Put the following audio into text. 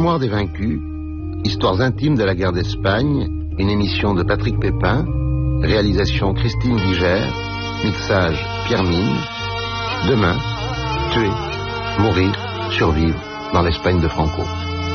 Mémoire des vaincus, histoires intimes de la guerre d'Espagne, une émission de Patrick Pépin, réalisation Christine Guiger, mixage Pierre Mine. Demain, tuer, mourir, survivre dans l'Espagne de Franco.